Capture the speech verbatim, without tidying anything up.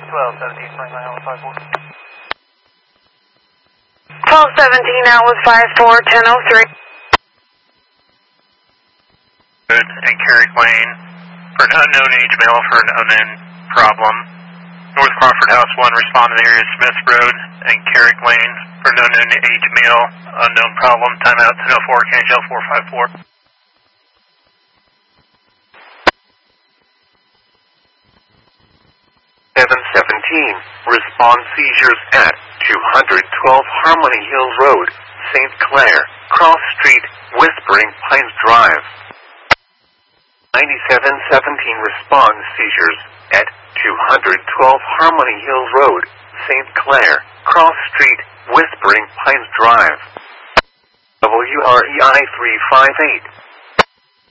twelve seventeen, twenty-nine, Atlas five four. twelve seventeen, Atlas five four, ten oh three. And Carrick Lane for an unknown age male for an unknown problem. North Crawford House one, respond to the area Smith Road and Carrick Lane for an unknown age male, unknown problem. Timeout ten oh four, K H L four five four. seven seventeen, respond seizures at two twelve Harmony Hills Road, Saint Clair, Cross Street, Whispering Pines Drive. ninety-seven seventeen, respond seizures at two twelve Harmony Hills Road, Saint Clair, Cross Street, Whispering Pines Drive. W R E I three five eight.